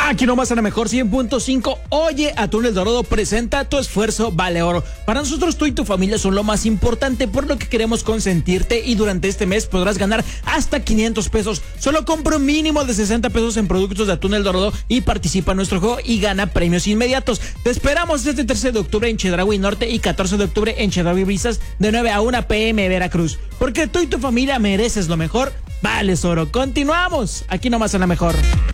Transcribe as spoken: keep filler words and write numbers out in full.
Aquí nomás a la mejor cien punto cinco. Oye, Atún El Dorado presenta Tu esfuerzo vale oro. Para nosotros tú y tu familia son lo más importante, por lo que queremos consentirte y durante este mes podrás ganar hasta quinientos pesos. Solo compra un mínimo de sesenta pesos en productos de Atún El Dorado y participa en nuestro juego y gana premios inmediatos. Te esperamos este trece de octubre en Chedraui Norte y catorce de octubre en Chedraui Brisas de nueve a una pe eme Veracruz. Porque tú y tu familia mereces lo mejor. Vales oro. Continuamos. Aquí nomás a la mejor.